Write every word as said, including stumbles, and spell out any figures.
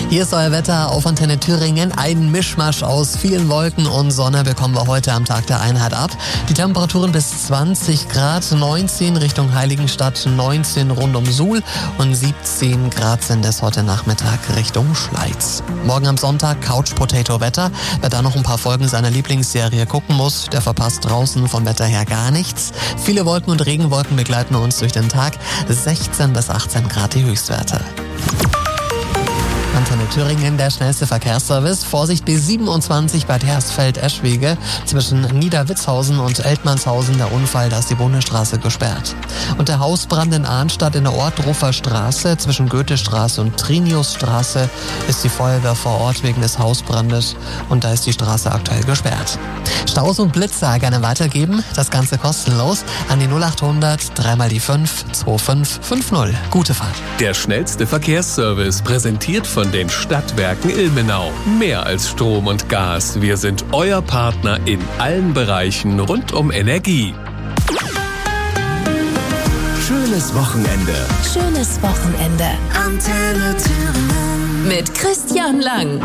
Hier ist euer Wetter auf Antenne Thüringen. Ein Mischmasch aus vielen Wolken und Sonne bekommen wir heute am Tag der Einheit ab. Die Temperaturen bis zwanzig Grad, neunzehn Richtung Heiligenstadt, neunzehn rund um Suhl und siebzehn Grad sind es heute Nachmittag Richtung Schleiz. Morgen am Sonntag Couch Potato Wetter. Wer da noch ein paar Folgen seiner Lieblingsserie gucken muss, der verpasst draußen vom Wetter her gar nichts. Viele Wolken und Regenwolken begleiten uns durch den Tag. sechzehn bis achtzehn Grad die Höchstwerte. Antenne Thüringen, der schnellste Verkehrsservice. Vorsicht B siebenundzwanzig Bad Hersfeld-Eschwege. Zwischen Niederwitzhausen und Eltmannshausen der Unfall, da ist die Bundesstraße gesperrt. Und der Hausbrand in Arnstadt in der Ortruffer Straße zwischen Goethestraße und Triniusstraße ist die Feuerwehr vor Ort wegen des Hausbrandes und da ist die Straße aktuell gesperrt. Staus und Blitzer gerne weitergeben, das Ganze kostenlos an die null achthundert drei mal die fünf zwei fünf fünf null. Gute Fahrt. Der schnellste Verkehrsservice, präsentiert von den Stadtwerken Ilmenau. Mehr als Strom und Gas. Wir sind euer Partner in allen Bereichen rund um Energie. Schönes Wochenende. Schönes Wochenende. Antenne Thüringen. Mit Christian Lang.